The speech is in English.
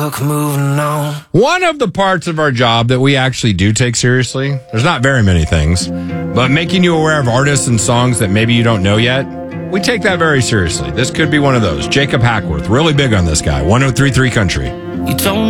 moving on. One of the parts of our job that we actually do take seriously, there's not very many things, but making you aware of artists and songs that maybe you don't know yet, we take that very seriously. This could be one of those. Jacob Hackworth, really big on this guy. 103.3 Country. You told